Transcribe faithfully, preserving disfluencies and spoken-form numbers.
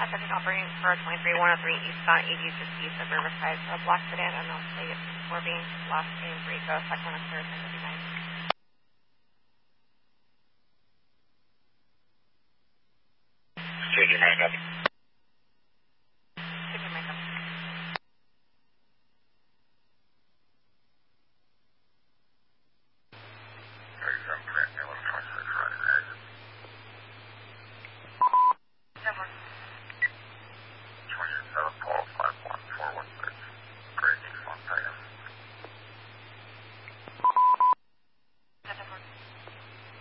Traffic operating for twenty-three one oh three eastbound eighty just east of Riverside. A black sedan and I'll say it's four being last name Rico, second one clear, ten fifty-nine. Change your mind, copy.